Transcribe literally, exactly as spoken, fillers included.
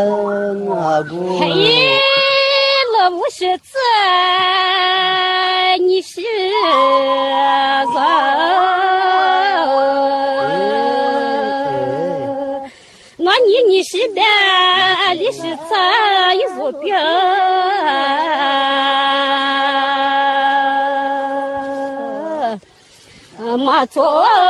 嘿，老母是子，你是人，我你你是的，你是咱一座兵，马做。